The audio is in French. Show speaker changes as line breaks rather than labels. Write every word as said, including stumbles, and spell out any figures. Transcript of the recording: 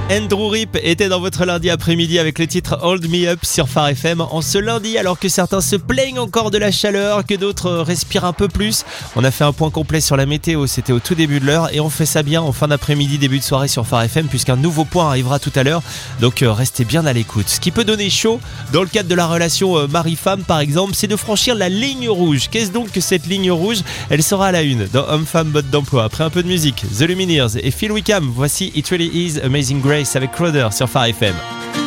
Andrew Rip était dans votre lundi après-midi avec le titre Hold Me Up sur Phare F M. En ce lundi, alors que certains se plaignent encore de la chaleur, que d'autres respirent un peu plus, on a fait un point complet sur la météo, c'était au tout début de l'heure et on fait ça bien en fin d'après-midi, début de soirée sur Phare F M puisqu'un nouveau point arrivera tout à l'heure, donc restez bien à l'écoute. Ce qui peut donner chaud dans le cadre de la relation mari-femme par exemple, c'est de franchir la ligne rouge. Qu'est-ce donc que cette ligne rouge ? Elle sera à la une dans Homme-Femme Mode d'Emploi. Après un peu de musique, The Lumineers et Phil Wickham, voici It Really Is Amazing Grace avec Crowder sur Phare F M.